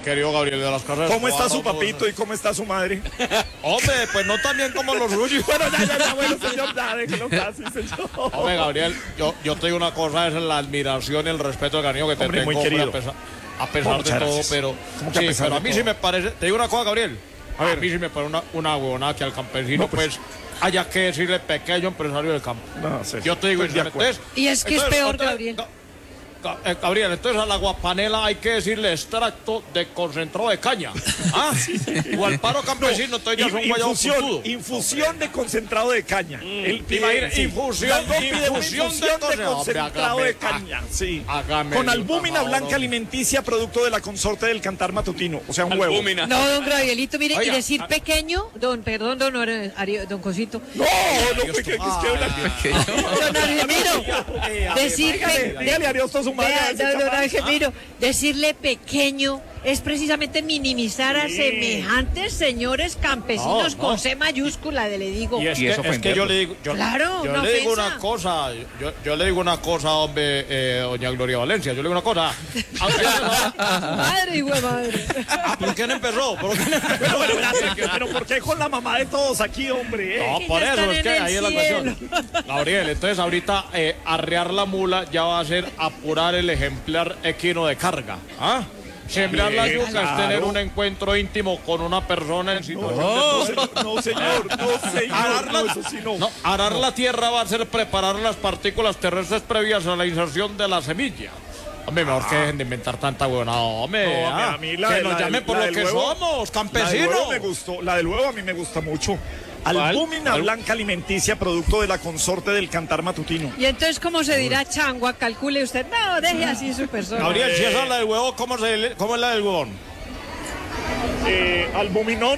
querido Gabriel de las Casas. ¿Cómo está su papito y cómo está su madre? Hombre, pues no tan bien como los suyos. Bueno, ya, bueno, señor, ya, déjelo casi, señor. Hombre, Gabriel, yo te digo una cosa, es la admiración y el respeto del cariño que te Hombre, tengo, muy querido. a pesar de Muchas todo, gracias. pero ¿Cómo que a sí, pesar pero de a mí todo? sí me parece, te digo una cosa, Gabriel, A ver. mí sí me parece una huevonada que al campesino, No, pues. haya que decirle pequeño empresario del campo. No, sí, Yo te digo, estoy de acuerdo. Y es que es peor, Gabriel. Gabriel, entonces a la guapanela hay que decirle extracto de concentrado de caña. ¿Ah? O al paro campesino, entonces ya son guayados putudos. Infusión de concentrado de caña. Él pide, Imagina, sí. infusión Landón pide una de concentrado de caña. Sí. Con albúmina blanca alimenticia, producto de la consorte del Cantar Matutino. O sea, un huevo. Albúmina. No, don Gabrielito, mire, Oiga, y decir pequeño, don Cosito. No, que es que Don Argemiro, dígale adiós a su madre. a ver si es don capaz. Argemiro, decirle pequeño es precisamente minimizar a semejantes señores campesinos No, con no. C mayúscula, le digo. Y es Y eso que yo le digo, Claro, yo una le digo ofensa. una cosa, yo le digo una cosa, hombre, doña Gloria Valencia, yo le digo una cosa. Madre, hijo de madre. ¿Por qué no empezó? ¿Por qué no empezó? Pero gracias, pero ¿por qué con la mamá de todos aquí, hombre? No, que por ya eso, están es que en el ahí es la cielo. cuestión. Gabriel, entonces ahorita arrear la mula ya va a ser apurar el ejemplar equino de carga. ¿Ah? Sembrar la yuca claro. es tener un encuentro íntimo con una persona en situación No, señor, no, eso sí no. No, arar la tierra va a ser preparar las partículas terrestres previas a la inserción de la semilla. Hombre, mejor que dejen de inventar tanta huevonada, hombre. No, ah, a mí que nos llamen por lo que somos, La del huevo campesinos. me gustó, la del huevo a mí me gusta mucho. Albúmina blanca alimenticia, producto de la consorte del Cantar Matutino. Y entonces, ¿cómo se dirá changua? Calcule usted. No, deje así su persona. Gabriel, si esa es la del huevo, ¿cómo es la del huevón? Albuminón.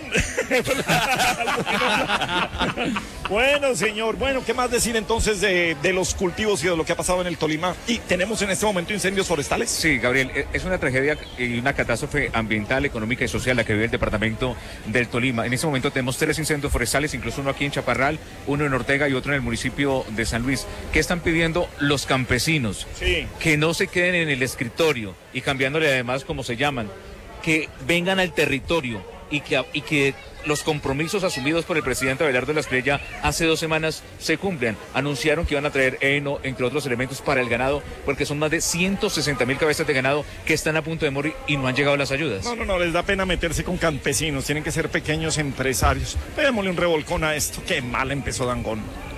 Bueno, señor. Bueno, ¿qué más decir entonces de los cultivos y de lo que ha pasado en el Tolima? Y tenemos en este momento incendios forestales. Sí, Gabriel, es una tragedia y una catástrofe ambiental, económica y social la que vive el departamento del Tolima. En este momento tenemos 3 incendios forestales, incluso uno aquí en Chaparral, uno en Ortega y otro en el municipio de San Luis. ¿Qué están pidiendo los campesinos? Sí. Que no se queden en el escritorio y cambiándole además como se llaman, que vengan al territorio y que los compromisos asumidos por el presidente Abelardo de la Espriella hace 2 semanas se cumplan. Anunciaron que iban a traer heno, entre otros elementos, para el ganado, porque son más de 160.000 cabezas de ganado que están a punto de morir y no han llegado las ayudas. No, les da pena meterse con campesinos, tienen que ser pequeños empresarios. Démosle un revolcón a esto, qué mal empezó Dangond.